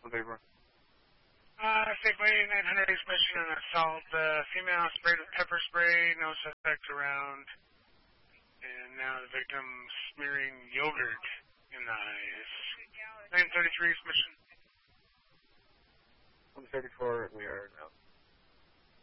134. Safeway 900 mission and assault. Female sprayed with pepper spray, no suspect around. And now the victim smearing yogurt in the eyes. 933 mission. 134, we are now.